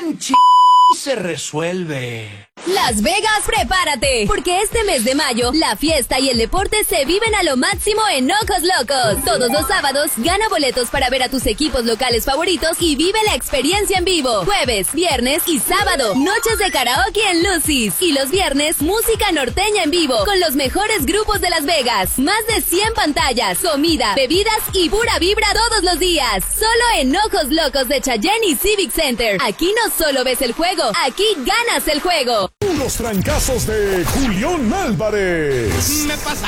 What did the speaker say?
en se resuelve. Las Vegas, prepárate, porque este mes de mayo, la fiesta y el deporte se viven a lo máximo en Ojos Locos. Todos los sábados, gana boletos para ver a tus equipos locales favoritos y vive la experiencia en vivo. Jueves, viernes y sábado, noches de karaoke en Lucy's. Y los viernes, música norteña en vivo, con los mejores grupos de Las Vegas. Más de 100 pantallas, comida, bebidas y pura vibra todos los días. Solo en Ojos Locos de Cheyenne y Civic Center. Aquí no solo ves el juego, aquí ganas el juego. Unos trancazos de Julián Álvarez. Me pasa